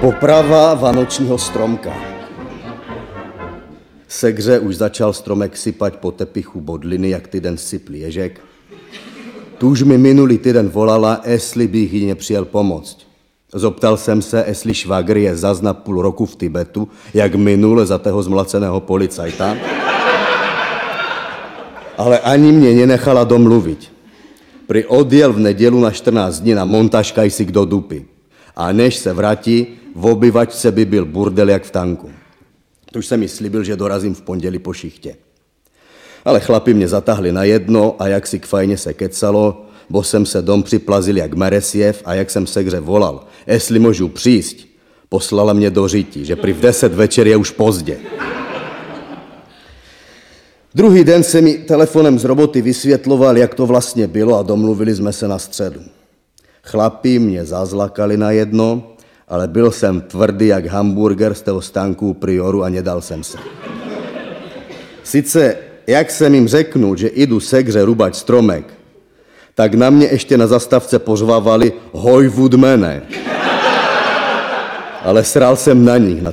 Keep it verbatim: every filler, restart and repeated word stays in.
Poprava vánočního stromka. Segře už začal stromek sypať po tepichu bodliny, jak týden sypl ježek. Tu už mi minulý týden volala, jestli bych jí nepřijel pomoct. Zoptal jsem se, jestli švagr je zas na půl roku v Tibetu, jak minule za toho zmlaceného policajta. Ale ani mě nenechala domluvit. Pri odjel v nedělu na čtrnáct dní na montažkaj si kdo dupy. A než se vrátí, v obyvačce by byl burdel jak v tanku. Tuž jsem mi slibil, že dorazím v pondělí po šichtě. Ale chlapi mě zatahli na jedno a jak si k fajně se kecalo, bo jsem se dom připlazil jak Meresiev a jak jsem Segře volal, jestli můžu přijít, poslala mě do řití, že prý v deset večer je už pozdě. Druhý den se mi telefonem z roboty vysvětloval, jak to vlastně bylo a domluvili jsme se na středu. Chlapi mě zazlakali na jedno, ale byl jsem tvrdý jak hamburger z toho stánku prioru a nedal jsem se. Sice, jak jsem jim řeknul, že jdu Segře rubat stromek, tak na mě ještě na zastavce pořvávali hoj vudmene. Ale sral jsem na nich, na